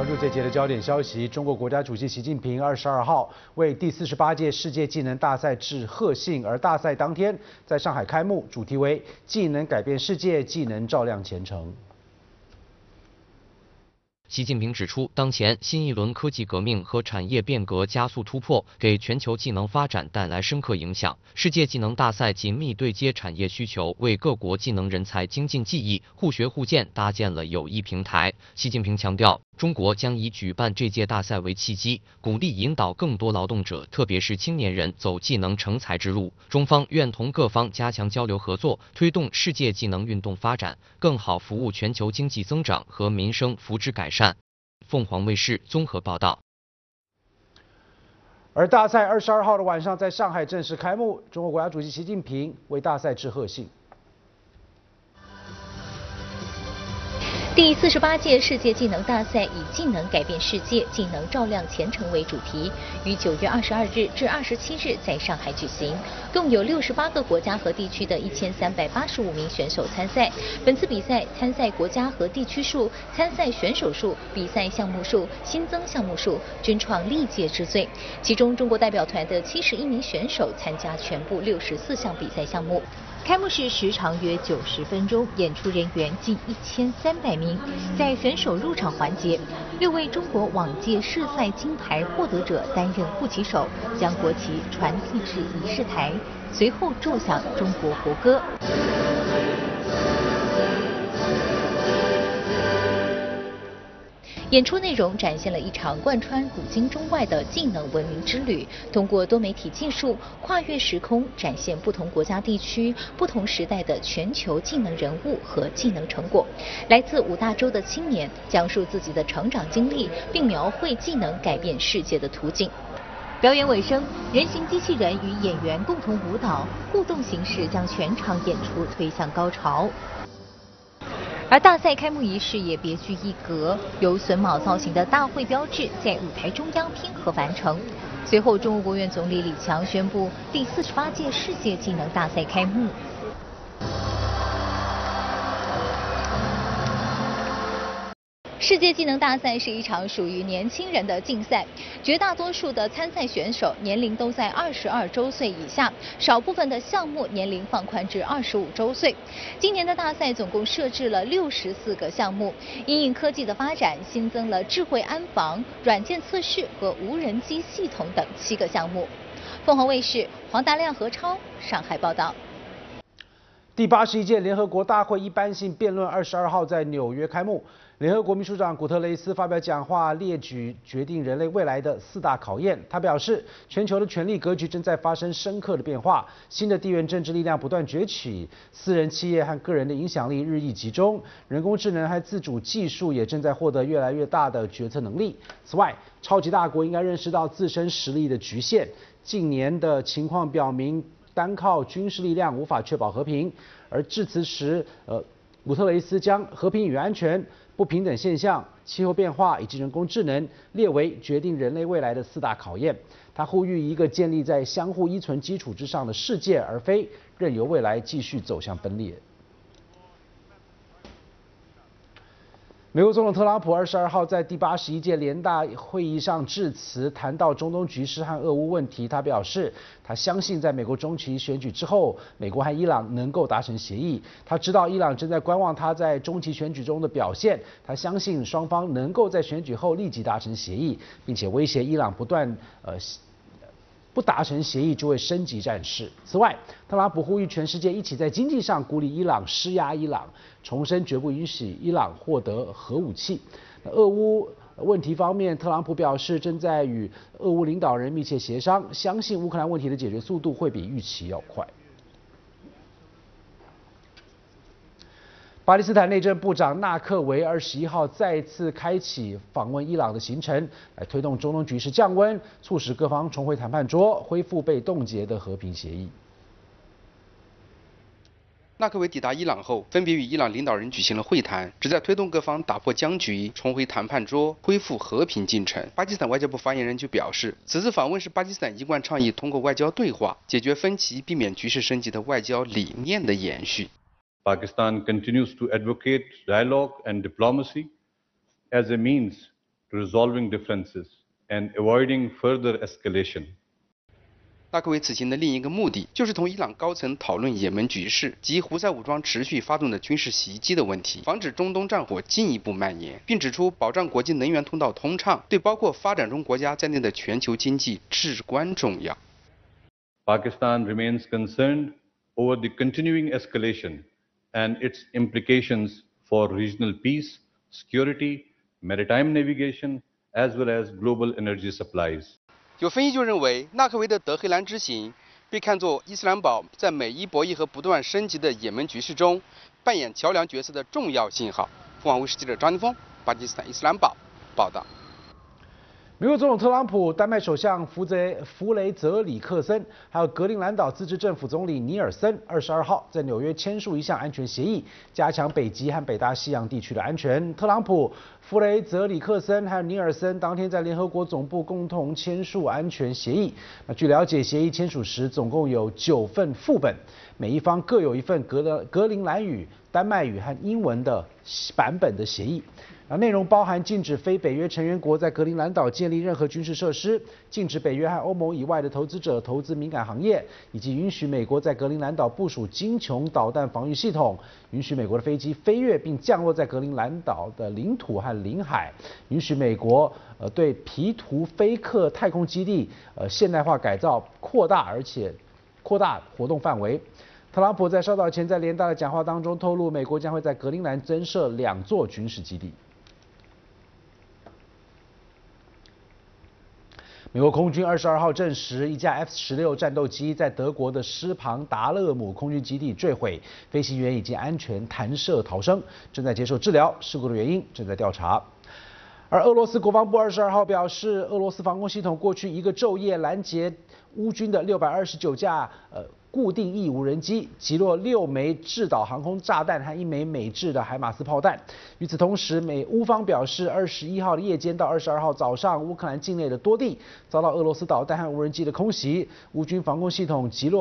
关注这节的焦点消息，中国国家主席习近平22号为第48届世界技能大赛致贺信，而大赛当天在上海开幕，主题为“技能改变世界，技能照亮前程”。 习近平指出，当前新一轮科技革命和产业变革加速突破，给全球技能发展带来深刻影响。世界技能大赛紧密对接产业需求，为各国技能人才精进技艺、互学互鉴搭建了有益平台。习近平强调，中国将以举办这届大赛为契机，鼓励引导更多劳动者，特别是青年人走技能成才之路。中方愿同各方加强交流合作，推动世界技能运动发展，更好服务全球经济增长和民生福祉改善。凤凰卫视综合报道。 而大赛22号的晚上在上海正式开幕，中国国家主席习近平为大赛致贺信。 第48届世界技能大赛以“技能改变世界，技能照亮前程”为主题，于9月22日至27日在上海举行。共有68个国家和地区的1385名选手参赛。本次比赛参赛国家和地区数、参赛选手数、比赛项目数、新增项目数均创历届之最。其中，中国代表团的71名选手参加全部64项比赛项目。开幕式时长约90分钟，演出人员近1300名。在选手入场环节，6位中国往届世赛金牌获得者担任护旗手，将国旗传递至仪式台，随后奏响中国国歌。演出内容展现了一场贯穿古今中外的技能文明之旅，通过多媒体技术跨越时空，展现不同国家地区、不同时代的全球技能人物和技能成果。来自5大洲的青年讲述自己的成长经历，并描绘技能改变世界的途径。表演尾声，人形机器人与演员共同舞蹈，互动形式将全场演出推向高潮。而大赛开幕仪式也别具一格，由榫卯造型的大会标志在舞台中央拼合完成。随后，中国国务院总理李强宣布第48届世界技能大赛开幕。世界技能大赛是一场属于年轻人的竞赛，绝大多数的参赛选手年龄都在22周岁以下，少部分的项目年龄放宽至25周岁。今年的大赛总共设置了64个项目，因应科技的发展，新增了智慧安防、软件测试和无人机系统等7个项目。凤凰卫视黄大亮、何超上海报道。 第81届联合国大会一般性辩论22号在纽约开幕。联合国秘书长古特雷斯发表讲话，列举决定人类未来的4大考验。他表示，全球的权力格局正在发生深刻的变化，新的地缘政治力量不断崛起，私人企业和个人的影响力日益集中，人工智能和自主技术也正在获得越来越大的决策能力。此外，超级大国应该认识到自身实力的局限。近年的情况表明，单靠军事力量无法确保和平。而致辞时，古特雷斯将和平与安全、不平等现象、气候变化以及人工智能列为决定人类未来的4大考验。他呼吁一个建立在相互依存基础之上的世界，而非任由未来继续走向分裂。美国总统特朗普22号在第81届联大会议上致辞，谈到中东局势和俄乌问题。他表示，他相信在美国中期选举之后，美国和伊朗能够达成协议。他知道伊朗正在观望他在中期选举中的表现，他相信双方能够在选举后立即达成协议，并且威胁伊朗不达成协议就会升级战事。此外，特朗普呼吁全世界一起在经济上孤立伊朗、施压伊朗，重申绝不允许伊朗获得核武器。俄乌问题方面，特朗普表示正在与俄乌领导人密切协商，相信乌克兰问题的解决速度会比预期要快。巴基斯坦内政部长纳克维21号再次开启访问伊朗的行程，来推动中东局势降温，促使各方重回谈判桌，恢复被冻结的和平协议。 纳克维抵达伊朗后，分别与伊朗领导人举行了会谈，旨在推动各方打破僵局，重回谈判桌，恢复和平进程。巴基斯坦外交部发言人就表示，此次访问是巴基斯坦一贯倡议通过外交对话解决分歧、避免局势升级的外交理念的延续。 Pakistan continues to advocate dialogue and diplomacy as a means to resolving differences and avoiding further escalation. 纳科维此行的另一个目的，就是同伊朗高层讨论也门局势及胡塞武装持续发动的军事袭击的问题，防止中东战火进一步蔓延，并指出保障国际能源通道通畅，对包括发展中国家在内的全球经济至关重要。 Pakistan remains concerned over the continuing escalation and its implications for regional peace, security, maritime navigation, as well as global energy supplies. 有分析就认为，纳科维的德黑兰之行被看作伊斯兰堡在美伊博弈和不断升级的也门局势中扮演桥梁角色的重要信号。凤凰卫视记者张金峰，巴基斯坦伊斯兰堡报道。 美国总统特朗普、丹麦首相弗雷泽里克森，还有格陵兰岛自治政府总理尼尔森，22号在纽约签署一项安全协议，加强北极和北大西洋地区的安全。特朗普、弗雷泽里克森还有尼尔森当天在联合国总部共同签署安全协议。那据了解，协议签署时总共有9份副本，每一方各有一份格陵兰语、丹麦语和英文的版本的协议。内容包含禁止非北约成员国在格陵兰岛建立任何军事设施，禁止北约和欧盟以外的投资者投资敏感行业，以及允许美国在格陵兰岛部署精穹导弹防御系统，允许美国的飞机飞越并降落在格陵兰岛的领土和领海，允许美国对皮图菲克太空基地现代化改造扩大活动范围。特朗普在稍早前在联大的讲话当中透露，美国将会在格陵兰增设2座军事基地。美国空军22号证实，一架 F-16战斗机在德国的施庞达勒姆空军基地坠毁，飞行员已经安全弹射逃生，正在接受治疗，事故的原因正在调查。而俄罗斯国防部22号表示，俄罗斯防空系统过去一个昼夜拦截乌军的629架固定翼无人机，击落6枚制导航空炸弹和1枚美制的海马斯炮弹。与此同时，乌方表示，21号的夜间到22号早上，乌克兰境内的多地遭到俄罗斯导弹和无人机的空袭，乌军防空系统击落